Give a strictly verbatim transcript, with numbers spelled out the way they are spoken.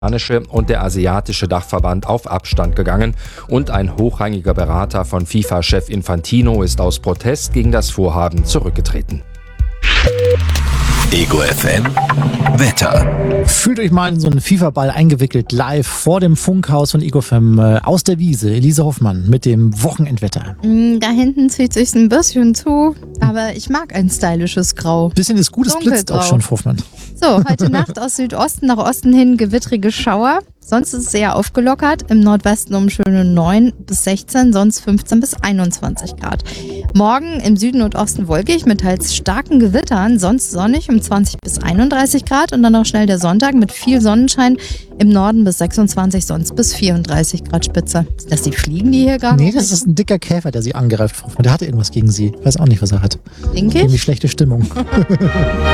und der asiatische Dachverband auf Abstand gegangen und ein hochrangiger Berater von FIFA-Chef Infantino ist aus Protest gegen das Vorhaben zurückgetreten. Ego F M Wetter. Fühlt euch mal in so einen FIFA-Ball eingewickelt, live vor dem Funkhaus von Ego F M äh, aus der Wiese. Elise Hoffmann mit dem Wochenendwetter. Da hinten zieht sich's ein bisschen zu, aber ich mag ein stylisches Grau. Bisschen ist gut, es blitzt auch schon, Hoffmann. So, heute Nacht aus Südosten nach Osten hin gewittrige Schauer. Sonst ist es sehr aufgelockert. Im Nordwesten um schöne neun bis sechzehn, sonst fünfzehn bis einundzwanzig Grad. Morgen im Süden und Osten wolkig mit teils starken Gewittern, sonst sonnig um zwanzig bis einunddreißig Grad und dann noch schnell der Sonntag mit viel Sonnenschein. Im Norden bis sechsundzwanzig, sonst bis vierunddreißig Grad Spitze. Sind das die Fliegen, die hier gerade? Nee, das ist ein dicker Käfer, der sie angreift. Der hatte irgendwas gegen sie. Ich weiß auch nicht, was er hat. Denke ich. Irgendwie schlechte Stimmung.